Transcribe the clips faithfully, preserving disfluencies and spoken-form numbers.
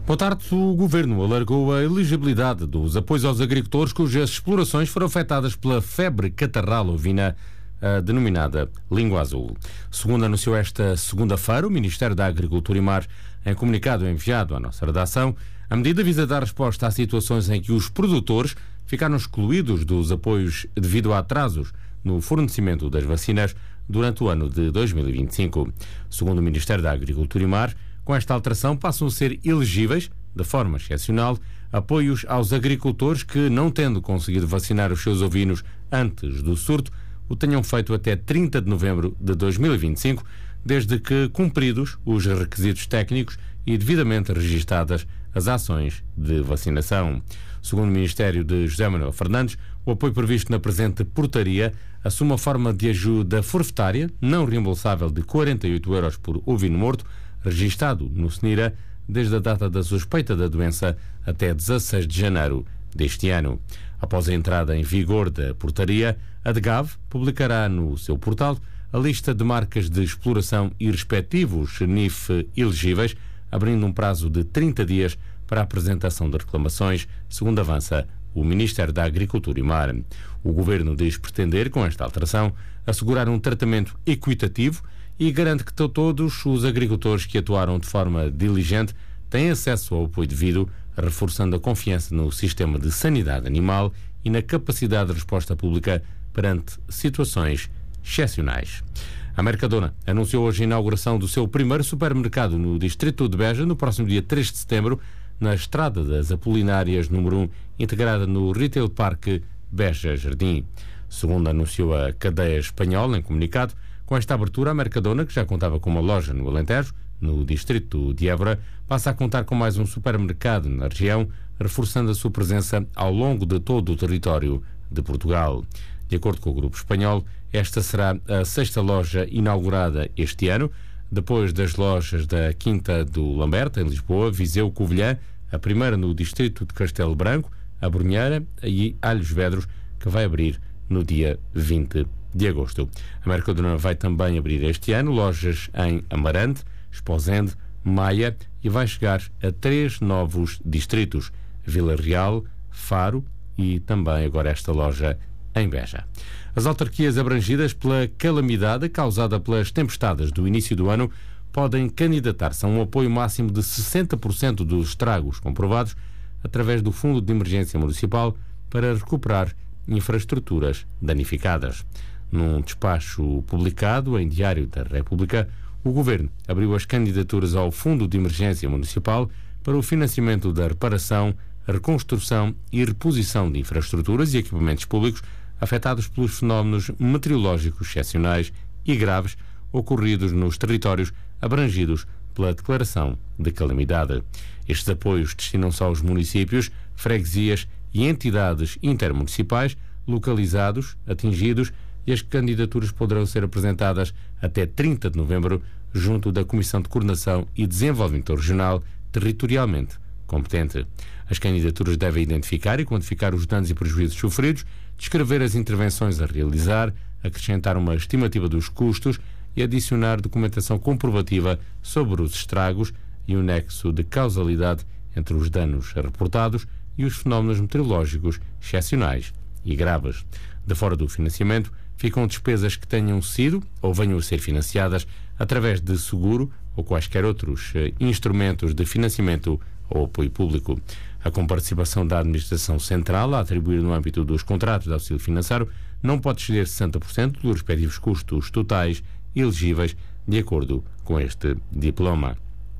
Boa tarde. O Governo alargou a elegibilidade dos apoios aos agricultores cujas explorações foram afetadas pela febre catarral ovina, a denominada língua azul. Segundo anunciou esta segunda-feira o Ministério da Agricultura e Mar, em comunicado enviado à nossa redação, a medida visa dar resposta a situações em que os produtores ficaram excluídos dos apoios devido a atrasos no fornecimento das vacinas durante o ano de dois mil e vinte e cinco. Segundo o Ministério da Agricultura e Mar, com esta alteração passam a ser elegíveis, de forma excepcional, apoios aos agricultores que, não tendo conseguido vacinar os seus ovinos antes do surto, o tenham feito até trinta de novembro de dois mil e vinte e cinco, desde que cumpridos os requisitos técnicos e devidamente registadas as ações de vacinação. Segundo o Ministério de José Manuel Fernandes, o apoio previsto na presente portaria assume a forma de ajuda forfetária não reembolsável de quarenta e oito euros por ovino morto, registado no SENIRA desde a data da suspeita da doença até dezasseis de janeiro deste ano. Após a entrada em vigor da portaria, a DGAV publicará no seu portal a lista de marcas de exploração e respectivos N I F elegíveis, abrindo um prazo de trinta dias para a apresentação de reclamações, segundo avança o Ministério da Agricultura e Mar. O Governo diz pretender, com esta alteração, assegurar um tratamento equitativo e garante que todos os agricultores que atuaram de forma diligente têm acesso ao apoio devido, reforçando a confiança no sistema de sanidade animal e na capacidade de resposta pública perante situações excepcionais. A Mercadona anunciou hoje a inauguração do seu primeiro supermercado no distrito de Beja, no próximo dia três de setembro, na Estrada das Apolinárias número um, integrada no Retail Park Beja Jardim. Segundo anunciou a cadeia espanhola em comunicado, com esta abertura, a Mercadona, que já contava com uma loja no Alentejo, no distrito de Évora, passa a contar com mais um supermercado na região, reforçando a sua presença ao longo de todo o território de Portugal. De acordo com o grupo espanhol, esta será a sexta loja inaugurada este ano, depois das lojas da Quinta do Lamberto, em Lisboa, Viseu, Covilhã, a primeira no distrito de Castelo Branco, a Brunheira e Alhos Vedros, que vai abrir no dia vinte de agosto. A Mercadona vai também abrir este ano lojas em Amarante, Esposende, Maia e vai chegar a três novos distritos, Vila Real, Faro e também agora esta loja em Beja. As autarquias abrangidas pela calamidade causada pelas tempestades do início do ano podem candidatar-se a um apoio máximo de sessenta por cento dos estragos comprovados através do Fundo de Emergência Municipal para recuperar infraestruturas danificadas. Num despacho publicado em Diário da República, o Governo abriu as candidaturas ao Fundo de Emergência Municipal para o financiamento da reparação, reconstrução e reposição de infraestruturas e equipamentos públicos afetados pelos fenómenos meteorológicos excepcionais e graves ocorridos nos territórios abrangidos pela declaração de calamidade. Estes apoios destinam-se aos municípios, freguesias e entidades intermunicipais localizados, atingidos, e as candidaturas poderão ser apresentadas até trinta de novembro junto da Comissão de Coordenação e Desenvolvimento Regional territorialmente competente. As candidaturas devem identificar e quantificar os danos e prejuízos sofridos, descrever as intervenções a realizar, acrescentar uma estimativa dos custos e adicionar documentação comprovativa sobre os estragos e um nexo de causalidade entre os danos reportados e os fenómenos meteorológicos excepcionais e graves. De fora do financiamento, ficam despesas que tenham sido ou venham a ser financiadas através de seguro ou quaisquer outros eh, instrumentos de financiamento ou apoio público. A comparticipação da Administração Central a atribuir no âmbito dos contratos de auxílio financeiro não pode exceder sessenta por cento dos respectivos custos totais elegíveis de acordo com este diploma.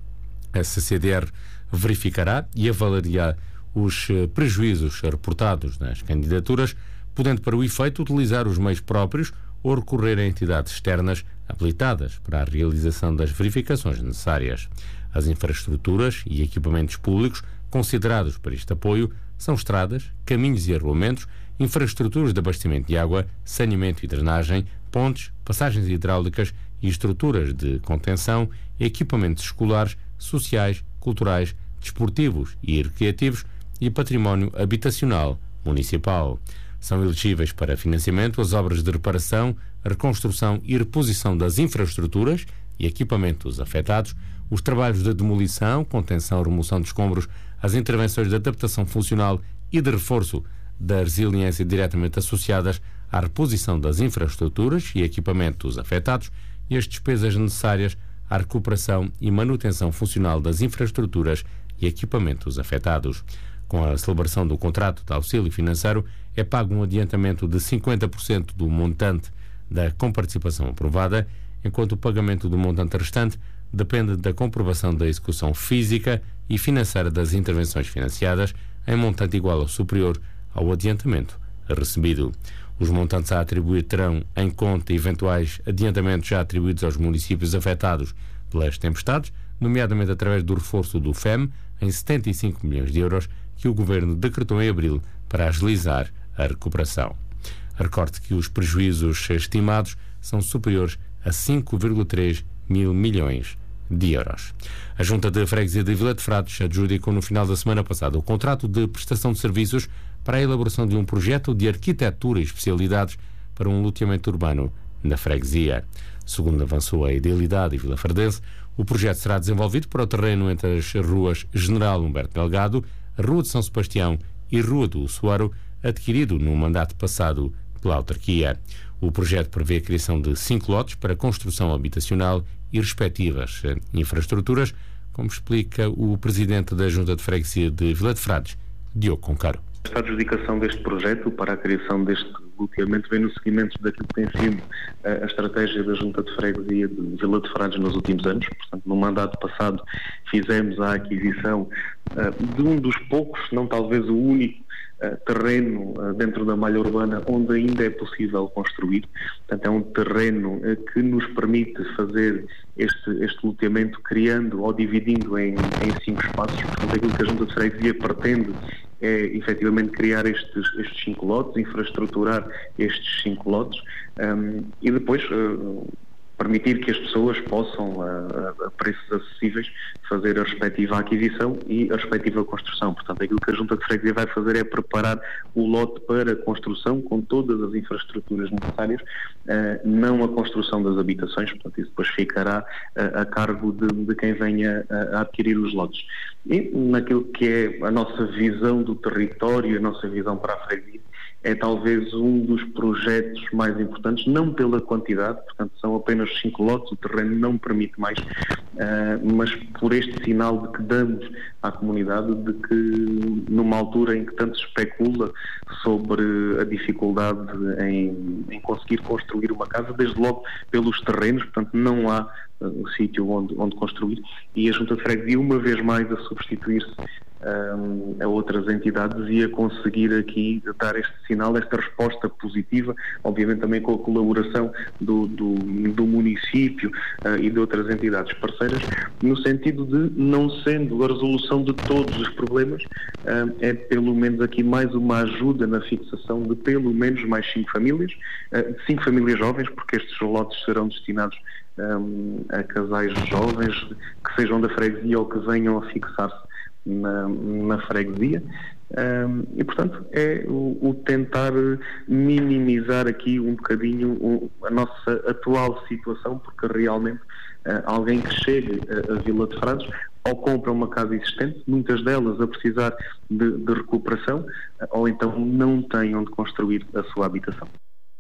A C C D R verificará e avaliará os prejuízos reportados nas candidaturas, podendo para o efeito utilizar os meios próprios ou recorrer a entidades externas habilitadas para a realização das verificações necessárias. As infraestruturas e equipamentos públicos considerados para este apoio são estradas, caminhos e arruamentos, infraestruturas de abastecimento de água, saneamento e drenagem, pontes, passagens hidráulicas e estruturas de contenção, equipamentos escolares, sociais, culturais, desportivos e recreativos e património habitacional municipal. São elegíveis para financiamento as obras de reparação, reconstrução e reposição das infraestruturas e equipamentos afetados, os trabalhos de demolição, contenção, remoção de escombros, as intervenções de adaptação funcional e de reforço da resiliência diretamente associadas à reposição das infraestruturas e equipamentos afetados e as despesas necessárias à recuperação e manutenção funcional das infraestruturas e equipamentos afetados. Com a celebração do contrato de auxílio financeiro, é pago um adiantamento de cinquenta por cento do montante da comparticipação aprovada, enquanto o pagamento do montante restante depende da comprovação da execução física e financeira das intervenções financiadas, em montante igual ou superior ao adiantamento recebido. Os montantes a atribuir terão em conta eventuais adiantamentos já atribuídos aos municípios afetados pelas tempestades, nomeadamente através do reforço do F E M em setenta e cinco milhões de euros que o Governo decretou em abril para agilizar a recuperação. Recorde que os prejuízos estimados são superiores a cinco vírgula três mil milhões de euros. A Junta de Freguesia de Vila de Frades adjudicou no final da semana passada o contrato de prestação de serviços para a elaboração de um projeto de arquitetura e especialidades para um loteamento urbano na freguesia. Segundo avançou a Idealidade e Vila Fardense, o projeto será desenvolvido para o terreno entre as ruas General Humberto Delgado, a Rua de São Sebastião e Rua do Soaro, adquirido no mandato passado pela autarquia. O projeto prevê a criação de cinco lotes para construção habitacional e respectivas infraestruturas, como explica o presidente da Junta de Freguesia de Vila de Frades, Diogo Concaro. Esta adjudicação deste projeto para a criação deste loteamento vem no seguimento daquilo que tem sido a estratégia da Junta de Freguesia de Vila de Frades nos últimos anos. Portanto, no mandato passado fizemos a aquisição uh, de um dos poucos, não talvez o único, Uh, terreno uh, dentro da malha urbana onde ainda é possível construir. Portanto, é um terreno uh, que nos permite fazer este, este loteamento criando ou dividindo em, em cinco espaços. Portanto, aquilo que a Junta de Freguesia pretende é efetivamente criar estes, estes cinco lotes, infraestruturar estes cinco lotes um, e depois uh, permitir que as pessoas possam, a, a preços acessíveis, fazer a respectiva aquisição e a respectiva construção. Portanto, aquilo que a Junta de Freguesia vai fazer é preparar o lote para a construção com todas as infraestruturas necessárias, uh, não a construção das habitações. Portanto, isso depois ficará uh, a cargo de, de quem venha a, a adquirir os lotes. E naquilo que é a nossa visão do território, a nossa visão para a freguesia, é talvez um dos projetos mais importantes, não pela quantidade, portanto são apenas cinco lotes, o terreno não permite mais, uh, mas por este sinal de que damos à comunidade de que numa altura em que tanto se especula sobre a dificuldade em, em conseguir construir uma casa, desde logo pelos terrenos, portanto não há um sítio onde, onde construir, e a Junta de Freguesia uma vez mais a substituir-se um, a outras entidades e a conseguir aqui dar este sinal, esta resposta positiva, obviamente também com a colaboração do, do, do município uh, e de outras entidades parceiras, no sentido de, não sendo a resolução de todos os problemas, uh, é pelo menos aqui mais uma ajuda na fixação de pelo menos mais cinco famílias, uh, cinco famílias jovens, porque estes lotes serão destinados Um, a casais jovens que sejam da freguesia ou que venham a fixar-se na, na freguesia um, e portanto é o, o tentar minimizar aqui um bocadinho o, a nossa atual situação, porque realmente uh, alguém que chegue a, a Vila de Frades ou compra uma casa existente, muitas delas a precisar de, de recuperação, uh, ou então não tem onde construir a sua habitação.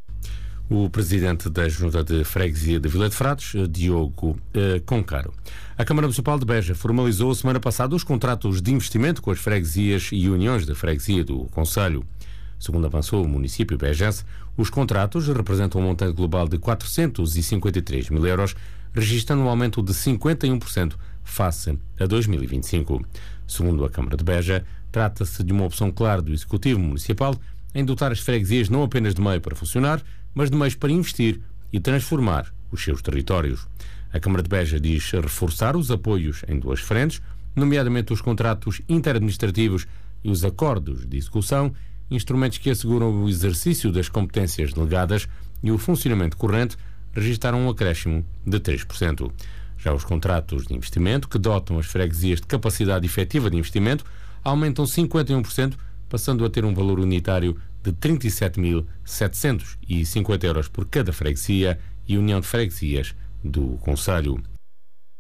O presidente da Junta de Freguesia de Vila de Frades, Diogo eh, Concaro. A Câmara Municipal de Beja formalizou a semana passada os contratos de investimento com as freguesias e uniões de freguesia do concelho. Segundo avançou o município bejense, os contratos representam um montante global de quatrocentos e cinquenta e três mil euros, registrando um aumento de cinquenta e um por cento face a dois mil e vinte e cinco. Segundo a Câmara de Beja, trata-se de uma opção clara do Executivo Municipal em dotar as freguesias não apenas de meio para funcionar, mas de meios para investir e transformar os seus territórios. A Câmara de Beja diz reforçar os apoios em duas frentes, nomeadamente os contratos interadministrativos e os acordos de execução, instrumentos que asseguram o exercício das competências delegadas e o funcionamento corrente, registaram um acréscimo de três por cento. Já os contratos de investimento, que dotam as freguesias de capacidade efetiva de investimento, aumentam cinquenta e um por cento, passando a ter um valor unitário de trinta e sete mil setecentos e cinquenta euros por cada freguesia e união de freguesias do concelho.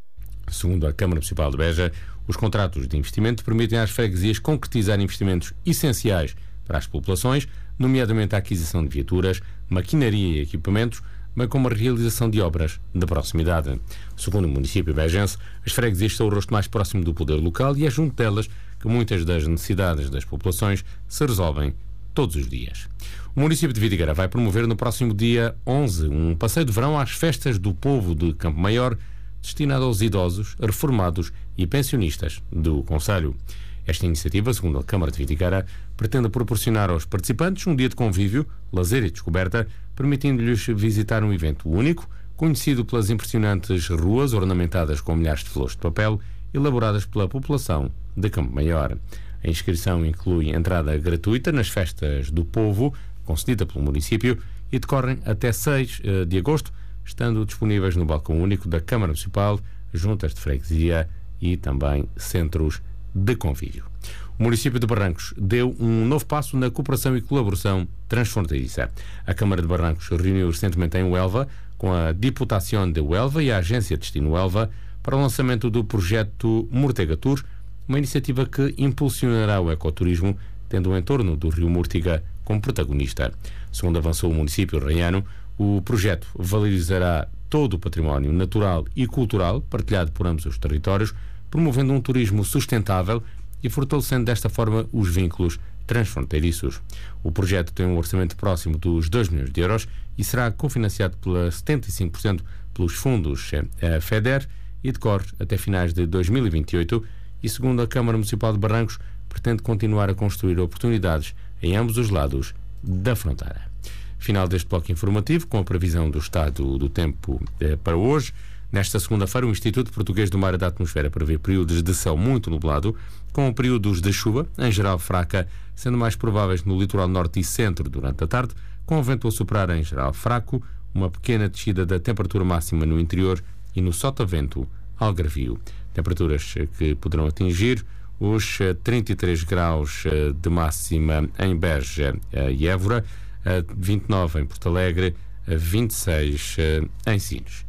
Segundo a Câmara Municipal de Beja, os contratos de investimento permitem às freguesias concretizar investimentos essenciais para as populações, nomeadamente a aquisição de viaturas, maquinaria e equipamentos, bem como a realização de obras de proximidade. Segundo o município bejense, as freguesias são o rosto mais próximo do poder local e é junto delas que muitas das necessidades das populações se resolvem todos os dias. O município de Vidigueira vai promover no próximo dia onze um passeio de verão às festas do povo de Campo Maior, destinado aos idosos, reformados e pensionistas do concelho. Esta iniciativa, segundo a Câmara de Vidigueira, pretende proporcionar aos participantes um dia de convívio, lazer e descoberta, permitindo-lhes visitar um evento único, conhecido pelas impressionantes ruas ornamentadas com milhares de flores de papel, elaboradas pela população de Campo Maior. A inscrição inclui entrada gratuita nas festas do povo, concedida pelo município, e decorrem até seis de agosto, estando disponíveis no balcão único da Câmara Municipal, juntas de freguesia e também centros de convívio. O município de Barrancos deu um novo passo na cooperação e colaboração transfronteiriça. A Câmara de Barrancos reuniu recentemente em Huelva com a Diputação de Huelva e a Agência Destino Huelva para o lançamento do projeto Murtega Tour, uma iniciativa que impulsionará o ecoturismo, tendo o entorno do rio Múrtiga como protagonista. Segundo avançou o município reiano, o projeto valorizará todo o património natural e cultural partilhado por ambos os territórios, promovendo um turismo sustentável e fortalecendo desta forma os vínculos transfronteiriços. O projeto tem um orçamento próximo dos dois milhões de euros e será cofinanciado pela setenta e cinco por cento pelos fundos eh, FEDER e decorre até finais de dois mil e vinte e oito e, segundo a Câmara Municipal de Barrancos, pretende continuar a construir oportunidades em ambos os lados da fronteira. Final deste bloco informativo, com a previsão do estado do tempo eh, para hoje. Nesta segunda-feira, o Instituto Português do Mar e da Atmosfera prevê períodos de céu muito nublado, com períodos de chuva, em geral fraca, sendo mais prováveis no litoral norte e centro durante a tarde, com o vento a soprar em geral fraco, uma pequena descida da temperatura máxima no interior e no sotavento algarvio. Temperaturas que poderão atingir os trinta e três graus de máxima em Beja e Évora, vinte e nove em Porto Alegre, vinte e seis em Sines.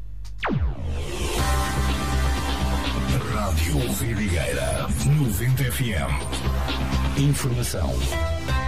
Rádio Vidigueira noventa F M. Informação